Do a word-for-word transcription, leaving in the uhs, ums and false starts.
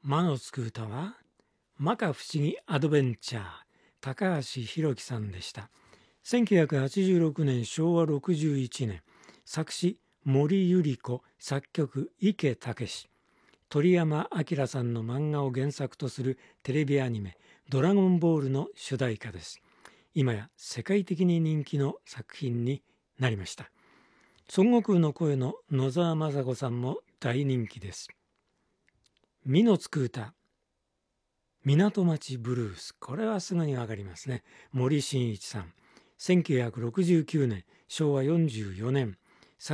魔のつく歌は摩訶不思議アドベンチャー、高橋弘樹さんでした。せんきゅうひゃくはちじゅうろくねん、しょうわろくじゅういちねん、作詞森百合子、作曲池武、鳥山明さんの漫画を原作とするテレビアニメドラゴンボールの主題歌です。今や世界的に人気の作品になりました。孫悟空の声の野沢雅子さんも大人気です。実のつく歌、港町ブルース、これはすぐにわかりますね。森進一さん、せんきゅうひゃくろくじゅうきゅうねん、しょうわよんじゅうよねん、